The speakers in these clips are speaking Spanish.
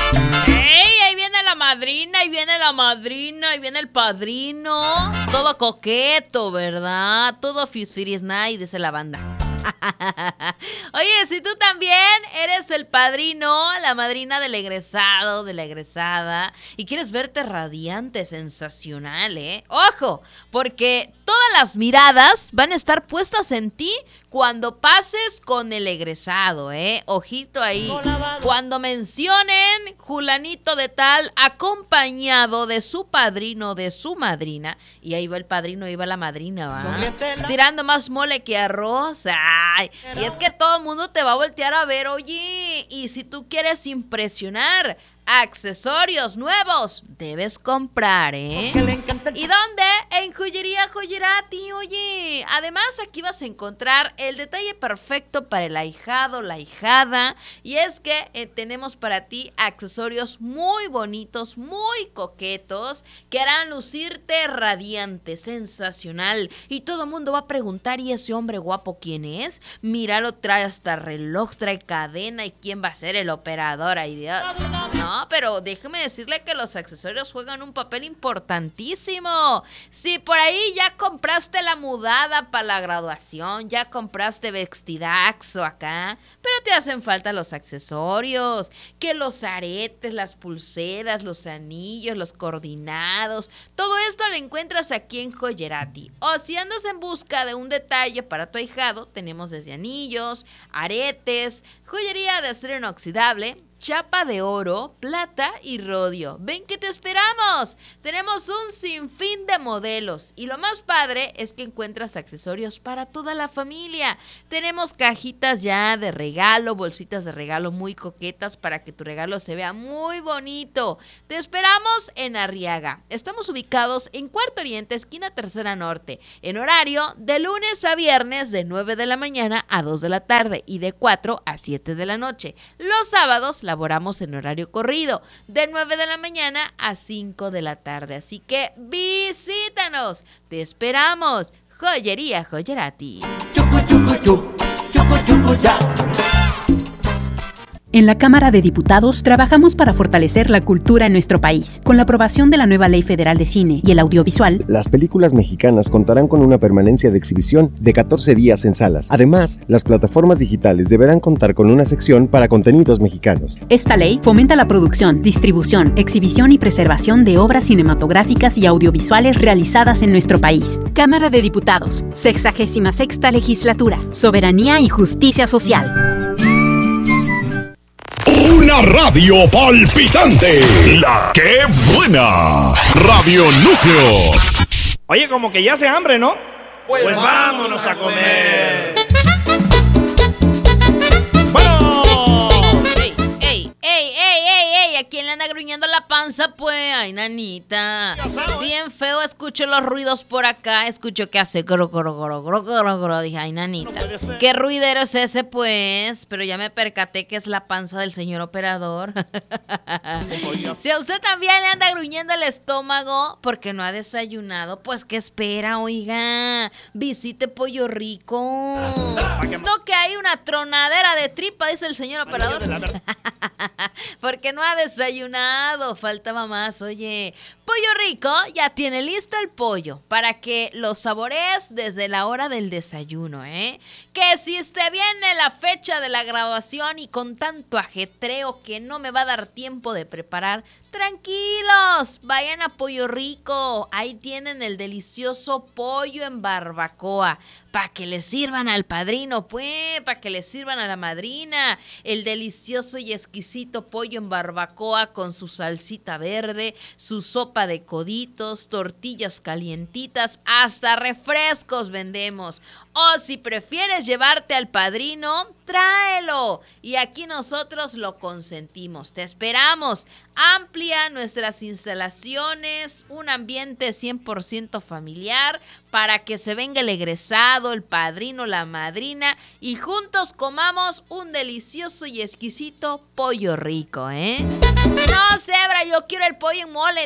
¡Ey! Ahí viene la madrina, ahí viene la madrina, ahí viene el padrino. Todo coqueto, ¿verdad? Todo Fusfiris Night, dice la banda. Oye, si tú también eres el padrino, la madrina del egresado, de la egresada, y quieres verte radiante, sensacional, ¡ojo! Porque todas las miradas van a estar puestas en ti cuando pases con el egresado, Ojito ahí. Cuando mencionen Julanito de tal acompañado de su padrino, de su madrina, y ahí va el padrino, ahí va la madrina, ¿va? Tirando más mole que arroz. Ay, y es que todo el mundo te va a voltear a ver, oye, y si tú quieres impresionar, accesorios nuevos debes comprar, ¿Y dónde? En Joyería Joyerati, oye. Además, aquí vas a encontrar el detalle perfecto para el ahijado, la ahijada. Y es que tenemos para ti accesorios muy bonitos, muy coquetos, que harán lucirte radiante, sensacional. Y todo el mundo va a preguntar, ¿y ese hombre guapo quién es? Míralo, trae hasta reloj, trae cadena. ¿Y quién va a ser el operador? Ay, Dios. No, pero déjeme decirle que los accesorios juegan un papel importantísimo. Si por ahí ya compraste la mudada para la graduación, ya compraste vestidaxo acá, pero te hacen falta los accesorios, que los aretes, las pulseras, los anillos, los coordinados, todo esto lo encuentras aquí en Joyerati. O si andas en busca de un detalle para tu ahijado, tenemos desde anillos, aretes, joyería de acero inoxidable, chapa de oro, plata y rodio. ¡Ven que te esperamos! Tenemos un sinfín de modelos y lo más padre es que encuentras accesorios para toda la familia. Tenemos cajitas ya de regalo, bolsitas de regalo muy coquetas para que tu regalo se vea muy bonito. Te esperamos en Arriaga. Estamos ubicados en Cuarto Oriente, esquina Tercera Norte, en horario de lunes a viernes de 9 de la mañana a 2 de la tarde y de 4 a 7 de la noche. Los sábados laboramos en horario corrido, de 9 de la mañana a 5 de la tarde. Así que visítanos, te esperamos. Joyería Joyerati. Chucu, chucu, chu, chucu, chucu, ya. En la Cámara de Diputados trabajamos para fortalecer la cultura en nuestro país. Con la aprobación de la nueva Ley Federal de Cine y el Audiovisual, las películas mexicanas contarán con una permanencia de exhibición de 14 días en salas. Además, las plataformas digitales deberán contar con una sección para contenidos mexicanos. Esta ley fomenta la producción, distribución, exhibición y preservación de obras cinematográficas y audiovisuales realizadas en nuestro país. Cámara de Diputados, 66ª Legislatura, Soberanía y Justicia Social. Una radio palpitante. La que buena. Radio Núcleo. Oye, como que ya hace hambre, ¿no? Pues vámonos a comer. ¡Bueno! ¡Ey! ¿A quién le anda gruñendo la panza, pues? Ay, nanita. Bien feo, escucho los ruidos por acá. Escucho que hace gro. Dije, ay, nanita. ¿Qué ruidero es ese, pues? Pero ya me percaté que es la panza del señor operador. Si a usted también le anda gruñendo el estómago porque no ha desayunado, pues ¿qué espera, oiga? Visite Pollo Rico. No, que hay una tronadera de tripa, dice el señor operador. Porque no ha desayunado, faltaba más, oye. Pollo Rico ya tiene listo el pollo para que lo saborees desde la hora del desayuno, Que si te viene la fecha de la graduación y con tanto ajetreo que no me va a dar tiempo de preparar, tranquilos, vayan a Pollo Rico. Ahí tienen el delicioso pollo en barbacoa. Para que le sirvan al padrino, pues, para que le sirvan a la madrina. El delicioso y exquisito pollo en barbacoa con su salsita verde, su sopa de coditos, tortillas calientitas, hasta refrescos vendemos. O si prefieres llevarte al padrino, tráelo. Y aquí nosotros lo consentimos. Te esperamos. Amplia nuestras instalaciones, un ambiente 100% familiar para que se venga el egresado, el padrino, la madrina y juntos comamos un delicioso y exquisito pollo rico, No, Zebra, yo quiero el pollo en mole.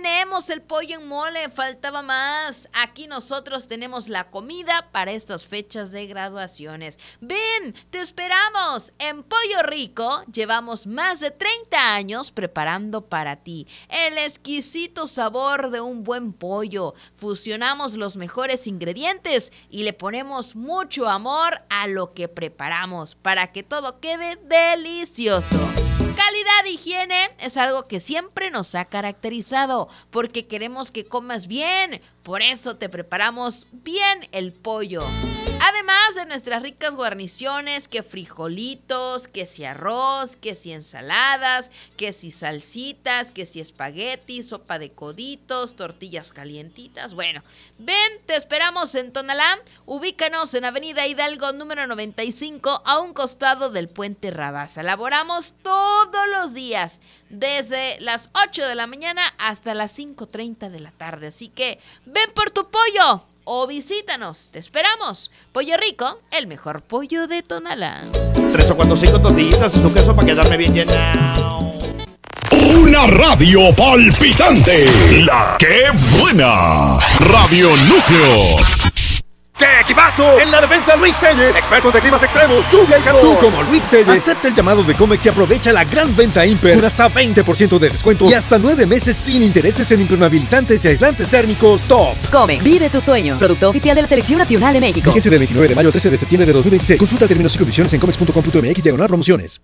tenemos el pollo en mole, faltaba más. Aquí nosotros tenemos la comida para estas fechas de graduaciones. Ven, te esperamos. En Pollo Rico llevamos más de 30 años preparando para ti el exquisito sabor de un buen pollo. Fusionamos los mejores ingredientes y le ponemos mucho amor a lo que preparamos para que todo quede delicioso. Calidad e higiene es algo que siempre nos ha caracterizado porque queremos que comas bien. Por eso te preparamos bien el pollo. Además de nuestras ricas guarniciones, que frijolitos, que si arroz, que si ensaladas, que si salsitas, que si espagueti, sopa de coditos, tortillas calientitas. Bueno, ven, te esperamos en Tonalá. Ubícanos en Avenida Hidalgo número 95 a un costado del Puente Rabasa. Laboramos todos los días, desde las 8 de la mañana hasta las 5:30 de la tarde. Así que ven por tu pollo o visítanos, te esperamos. Pollo Rico, el mejor pollo de Tonalá. 3 o 4, 5 tortillitas y su queso para quedarme bien llenado. Una radio palpitante. La que buena. Radio Núcleo. ¡Qué equipazo! En la defensa, Luis Telles, expertos de climas extremos, lluvia y calor. Tú, como Luis Telles, acepta el llamado de Comex y aprovecha la gran venta Imper con hasta 20% de descuento y hasta 9 meses sin intereses en impermeabilizantes y aislantes térmicos Top. Comex, vive tus sueños. Producto oficial de la Selección Nacional de México. Fíjese del 29 de mayo al 13 de septiembre de 2026. Consulta términos y condiciones en comex.com.mx/promociones.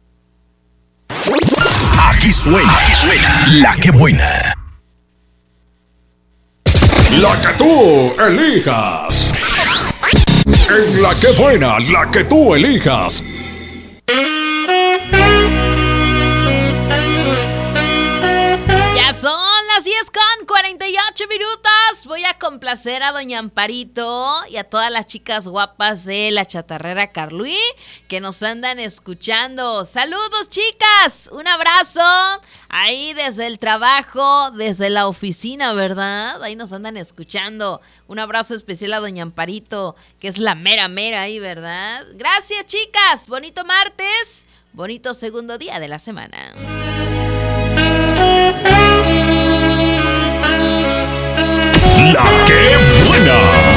Aquí suena La que buena. La que tú elijas. En La que buena, la que tú elijas. Ya son las 10:48. Voy a complacer a doña Amparito y a todas las chicas guapas de la chatarrera Carluí que nos andan escuchando. Saludos, chicas, un abrazo ahí desde el trabajo, desde la oficina, ¿verdad? Ahí nos andan escuchando. Un abrazo especial a doña Amparito, que es la mera ahí, ¿verdad? Gracias, chicas, bonito martes, bonito segundo día de la semana. La que buena.